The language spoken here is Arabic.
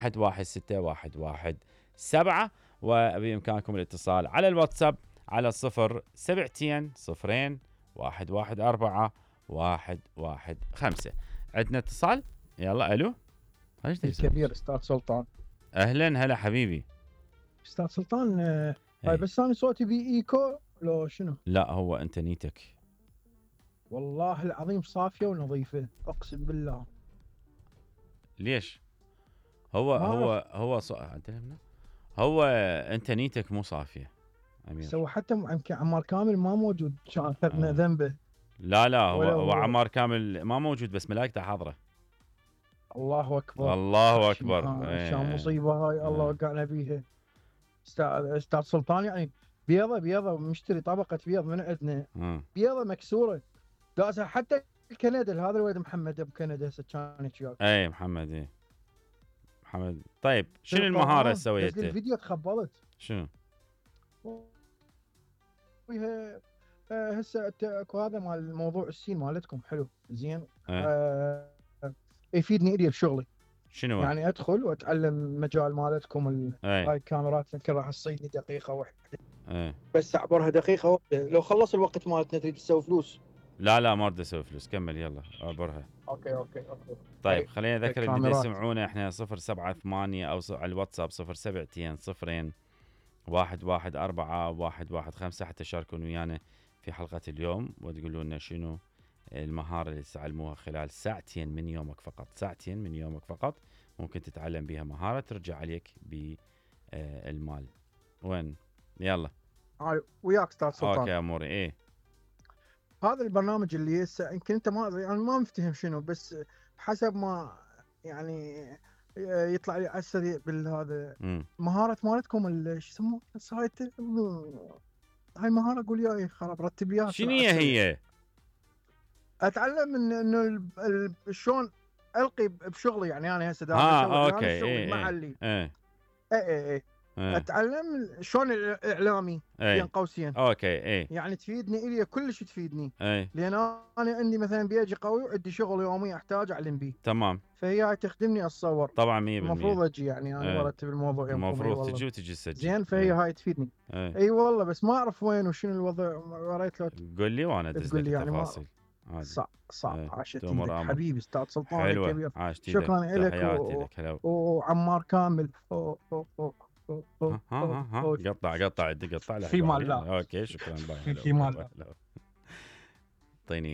116-117. وبإمكانكم الاتصال على الواتساب على 002-214-115. عندنا اتصال. يلا ألو. الكبير أستاذ سلطان. أهلا هلا حبيبي أستاذ سلطان. هاي بس أنا صوتي بي إيكو لو شنو؟ لا هو أنت نيتك والله العظيم صافية ونظيفة أقسم بالله. ليش؟ هو هو أنت نيتك مو صافية أمير. سوى حتى يمكن عمار كامل ما موجود، كان أخذنا ذنبه. لا هو عمار كامل ما موجود بس ملايكته حاضرة. الله أكبر الله أكبر. شان مصيبة هاي الله وقعنا بيها. أستاذ سلطان يعني بيضة مشتري طبقة بيض من عندنا. بيضة مكسورة داسها حتى الكندا. هذا الولد محمد ابو كندا هسه كان وياك. محمد محمد. طيب شنو المهارة سويتها؟ الفيديو تخبلت. شنو؟ وياها هسه اكو هذا مال الموضوع السين مالتكم حلو زين. يفيدني الي بشغلي. شنو يعني ادخل واتعلم مجال مالتكم. هاي الكاميرات يمكن راح تصيدني دقيقة واحدة. بس اعبرها دقيقة واحدة لو خلص الوقت مالتنا تريد تسوي فلوس. لا ما اريد اسوي فلوس. كمل يلا اعبرها. اوكي. طيب خلينا نذكر اللي يسمعونا احنا 078 او على الواتساب 072-114-115 حتى تشاركون ويانا في حلقة اليوم وتقولوا لنا شنو المهارة اللي تتعلموها خلال ساعتين من يومك فقط. ممكن تتعلم بها مهارة ترجع عليك بالمال. وين؟ يلا وياك استاذ سلطان. اوكي اموري. هذا البرنامج اللي هسه يمكن انت ما مفتهم شنو، بس حسب ما يعني يطلع لي على السريع بالهذا مهارة مالتكم شو يسموه السايت. هاي مهارة قول ياي خراب رتب لي شنو هي؟ اتعلم انه شلون القي بشغلي. يعني انا هسه اوكي شغلي محلي. اي اتعلم شلون الاعلامي بين قوسين. اوكي يعني تفيدني الي كلش تفيدني. لان انا عندي مثلا بيجي قوي وعندي شغل يومي احتاج اعلم به. تمام. فهي تخدمني اتصور. طبعا 100% المفروض اجي يعني انا برتب الموضوع يومكم. المفروض تجي وتجي تسجل. زين فهي هاي تفيدني. اي والله بس ما اعرف وين وشنو الوضع. وريت له قول لي وانا ادز لك التفاصيل. صعب. عاشت ايدك حبيبي استاذ سلطان الكبير. شكرا لك وعمار كامل. قطع في مال. اوكي شكرا. في مال. طيني